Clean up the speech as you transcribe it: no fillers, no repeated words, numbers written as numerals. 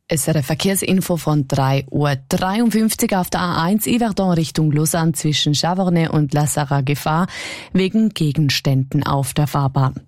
Es ist eine Verkehrsinfo von 3:53 Uhr auf der A1 Yverdon Richtung Lausanne zwischen Chavornay und La Sarre Gefahr wegen Gegenständen auf der Fahrbahn.